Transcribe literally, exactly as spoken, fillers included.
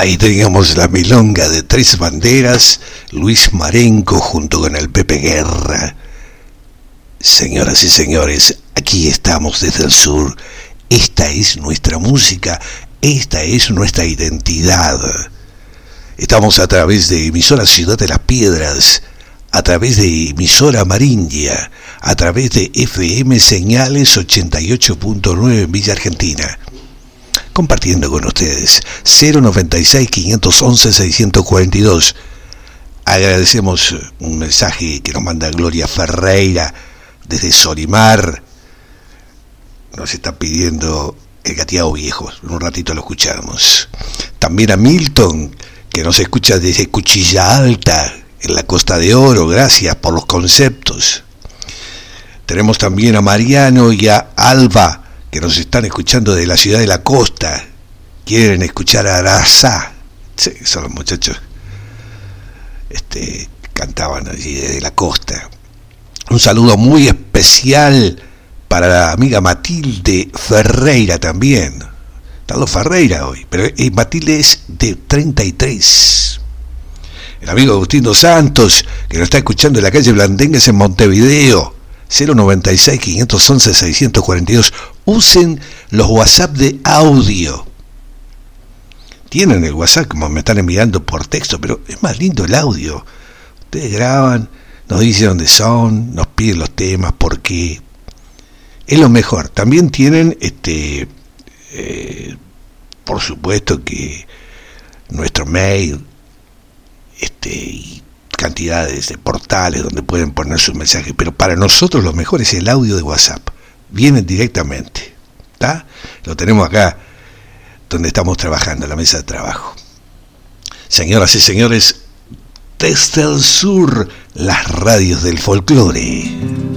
Ahí teníamos la milonga de Tres Banderas, Luis Marenco junto con el Pepe Guerra. Señoras y señores, aquí estamos desde el sur. Esta es nuestra música, esta es nuestra identidad. Estamos a través de emisora Ciudad de las Piedras, a través de emisora Marindia, a través de F M Señales ochenta y ocho punto nueve en Villa Argentina. Compartiendo con ustedes cero noventa y seis, quinientos once, seiscientos cuarenta y dos. Agradecemos un mensaje que nos manda Gloria Ferreira desde Solimar. Nos está pidiendo el Gateado Viejo. En un ratito lo escuchamos. También a Milton, que nos escucha desde Cuchilla Alta, en la Costa de Oro. Gracias por los conceptos. Tenemos también a Mariano y a Alba, que nos están escuchando de la ciudad de la costa. Quieren escuchar a Arasá. Sí, son los muchachos. Este, cantaban allí desde la costa. Un saludo muy especial para la amiga Matilde Ferreira también. Están los Ferreira hoy, pero Matilde es de treinta y tres. El amigo Agustín Dos Santos, que nos está escuchando en la calle Blandengues en Montevideo. cero noventa y seis, quinientos once, seiscientos cuarenta y dos. Usen los WhatsApp de audio. Tienen el WhatsApp como me están enviando por texto, pero es más lindo el audio. Ustedes graban, nos dicen dónde son, nos piden los temas, por qué. Es lo mejor. También tienen, este, eh, por supuesto que nuestro mail, este, y cantidades de portales donde pueden poner sus mensajes, pero para nosotros lo mejor es el audio de WhatsApp. Vienen directamente, ¿está? Lo tenemos acá donde estamos trabajando, en la mesa de trabajo. Señoras y señores, desde el sur, las radios del folclore.